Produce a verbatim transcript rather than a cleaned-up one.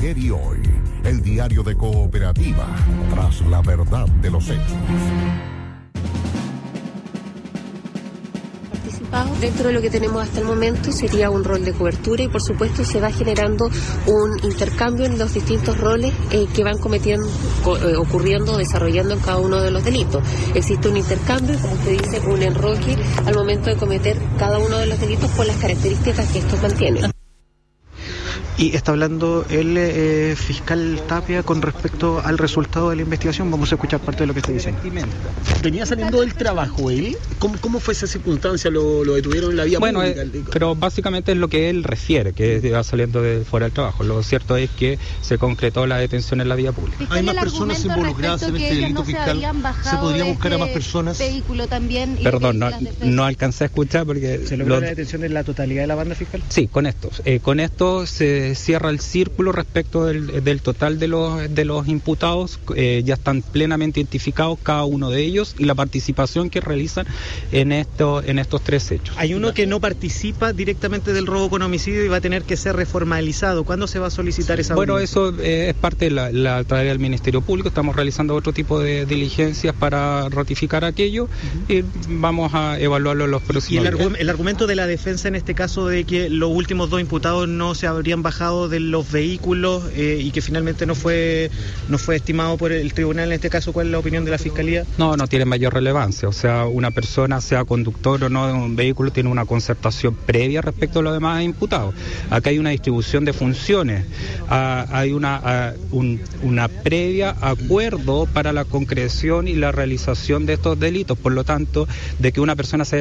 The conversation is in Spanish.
Ayer y hoy, el diario de Cooperativa, tras la verdad de los hechos. Dentro de lo que tenemos hasta el momento sería un rol de cobertura y por supuesto se va generando un intercambio en los distintos roles eh, que van cometiendo, co- eh, ocurriendo, desarrollando en cada uno de los delitos. Existe un intercambio, como usted dice, un enroque al momento de cometer cada uno de los delitos por las características que estos mantienen. Y está hablando el eh, fiscal Tapia con respecto al resultado de la investigación. Vamos a escuchar parte de lo que está diciendo. ¿Venía saliendo del trabajo él? ¿Cómo, cómo fue esa circunstancia? ¿Lo, lo detuvieron en la vía bueno, pública? Eh, pero básicamente es lo que él refiere, que va saliendo de fuera del trabajo. Lo cierto es que se concretó la detención en la vía pública. ¿Hay más personas involucradas en este delito fiscal? ¿Se podría buscar a más personas? Vehículo también. Perdón, no, no alcancé a escuchar porque... ¿Se logró lo... la detención de la totalidad de la banda fiscal? Sí, con esto. Eh, con esto se cierra el círculo respecto del, del total de los de los imputados. Eh, ya están plenamente identificados cada uno de ellos y la participación que realizan en esto, en estos tres hechos. Hay uno que no participa directamente del robo con homicidio y va a tener que ser reformalizado. ¿Cuándo se va a solicitar esa Bueno, audiencia? eso eh, es parte de la, la tarea del Ministerio Público. Estamos realizando otro tipo de diligencias para ratificar aquello uh-huh. y vamos a evaluarlo en los próximos días. ¿Y el, días. argu- el argumento de la defensa en este caso de que los últimos dos imputados no se habrían bajado de los vehículos eh, y que finalmente no fue no fue estimado por el tribunal en este caso? ¿Cuál es la opinión de la Fiscalía? No, no tiene mayor relevancia. O sea, una persona, sea conductor o no de un vehículo, tiene una concertación previa respecto a los demás imputados. Acá hay una distribución de funciones, ah, hay una, ah, un, una previa acuerdo para la concreción y la realización de estos delitos. Por lo tanto, de que una persona se